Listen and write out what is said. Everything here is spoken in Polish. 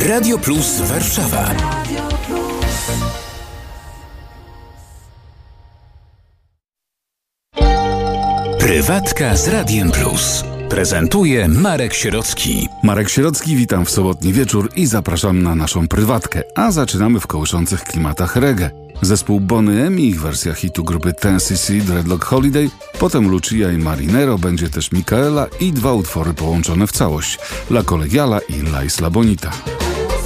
Radio Plus Warszawa. Prywatka z Radiem Plus. Prezentuje Marek Sierocki. Marek Sierocki, witam w sobotni wieczór i zapraszam na naszą prywatkę. A zaczynamy w kołyszących klimatach reggae. Zespół Bonny M i ich wersja hitu grupy 10cc Dreadlock Holiday, potem Lucia i Marinero, będzie też Micaela i 2 utwory połączone w całość, La Colegiala i La Isla Bonita.